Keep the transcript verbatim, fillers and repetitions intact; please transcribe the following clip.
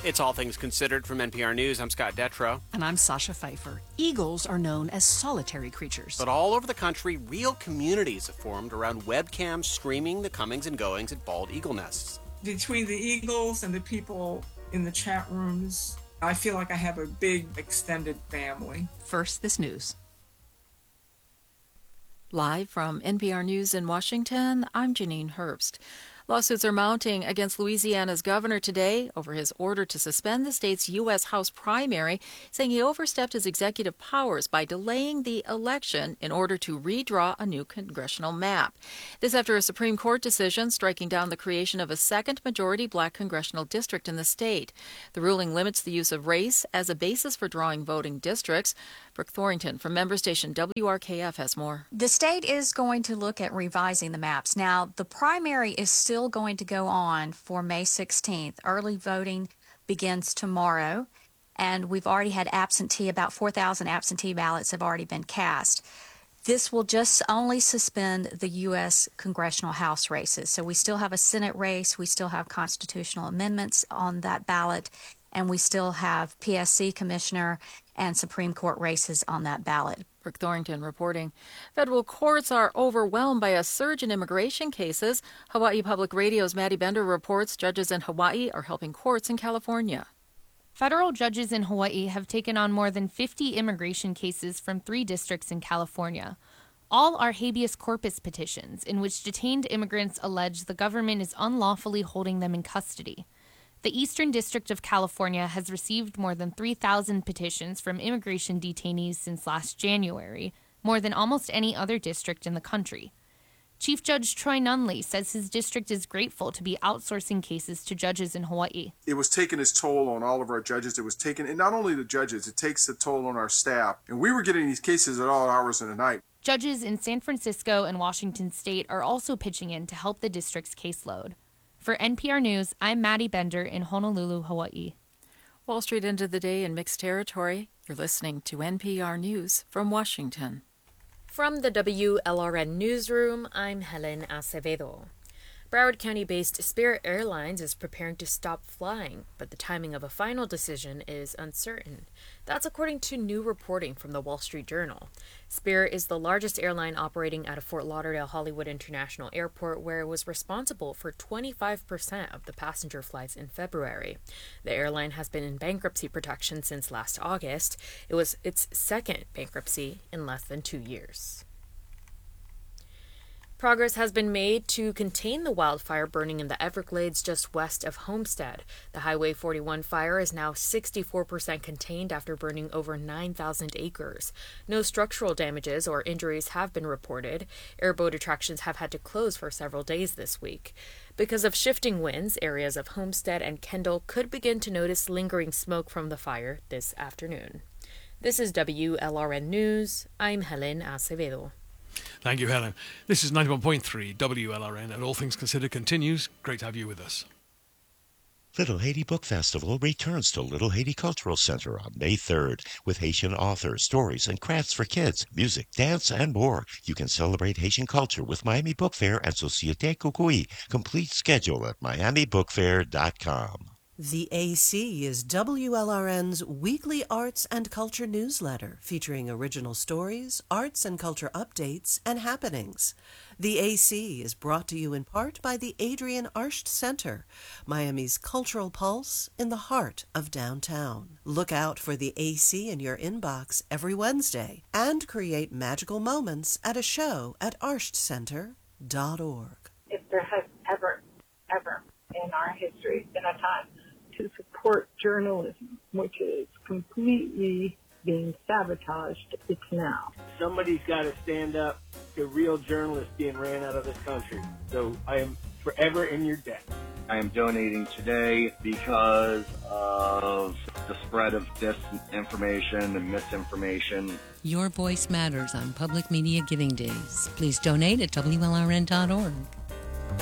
It's All Things Considered from N P R News. I'm Scott Detrow. And I'm Sasha Pfeiffer. Eagles are known as solitary creatures. But all over the country, real communities have formed around webcams streaming the comings and goings at bald eagle nests. Between the eagles and the people in the chat rooms, I feel like I have a big extended family. First, this news. Live from N P R News in Washington, I'm Janine Herbst. Lawsuits are mounting against Louisiana's governor today over his order to suspend the state's U S House primary, saying he overstepped his executive powers by delaying the election in order to redraw a new congressional map. This after a Supreme Court decision striking down the creation of a second majority black congressional district in the state. The ruling limits the use of race as a basis for drawing voting districts. Brooke Thorrington from member station W R K F has more. The state is going to look at revising the maps. Now, the primary is still going to go on for May sixteenth. Early voting begins tomorrow, and we've already had absentee, about four thousand absentee ballots have already been cast. This will just only suspend the U S congressional House races. So we still have a Senate race, we still have constitutional amendments on that ballot, and we still have P S C commissioner and Supreme Court races on that ballot. Brooke Thorrington reporting. Federal courts are overwhelmed by a surge in immigration cases. Hawaii Public Radio's Maddie Bender reports judges in Hawaii are helping courts in California. Federal judges in Hawaii have taken on more than fifty immigration cases from three districts in California. All are habeas corpus petitions in which detained immigrants allege the government is unlawfully holding them in custody. The Eastern District of California has received more than three thousand petitions from immigration detainees since last January, more than almost any other district in the country. Chief Judge Troy Nunley says his district is grateful to be outsourcing cases to judges in Hawaii. It was taking its toll on all of our judges. It was taking, and not only the judges, it takes a toll on our staff. And we were getting these cases at all hours of the night. Judges in San Francisco and Washington State are also pitching in to help the district's caseload. For N P R News, I'm Maddie Bender in Honolulu, Hawaii. Wall Street ended the day in mixed territory. You're listening to N P R News from Washington. From the W L R N Newsroom, I'm Helen Acevedo. Broward County-based Spirit Airlines is preparing to stop flying, but the timing of a final decision is uncertain. That's according to new reporting from the Wall Street Journal. Spirit is the largest airline operating out of Fort Lauderdale Hollywood International Airport, where it was responsible for twenty-five percent of the passenger flights in February. The airline has been in bankruptcy protection since last August. It was its second bankruptcy in less than two years. Progress has been made to contain the wildfire burning in the Everglades just west of Homestead. The Highway forty-one fire is now sixty-four percent contained after burning over nine thousand acres. No structural damages or injuries have been reported. Airboat attractions have had to close for several days this week. Because of shifting winds, areas of Homestead and Kendall could begin to notice lingering smoke from the fire this afternoon. This is W L R N News. I'm Helen Acevedo. Thank you, Helen. This is ninety-one point three W L R N, and All Things Considered continues. Great to have you with us. Little Haiti Book Festival returns to Little Haiti Cultural Center on May third with Haitian authors, stories, and crafts for kids, music, dance, and more. You can celebrate Haitian culture with Miami Book Fair and Société Kukui. Complete schedule at miami book fair dot com. The A C is W L R N's weekly arts and culture newsletter featuring original stories, arts and culture updates, and happenings. The A C is brought to you in part by the Adrienne Arsht Center, Miami's cultural pulse in the heart of downtown. Look out for the A C in your inbox every Wednesday and create magical moments at a show at arsht center dot org. If there has ever, ever in our history been a time to support journalism, which is completely being sabotaged, it's now. Somebody's got to stand up to real journalists being ran out of this country. So I am forever in your debt. I am donating today because of the spread of disinformation and misinformation. Your voice matters on Public Media Giving Days. Please donate at W L R N dot org.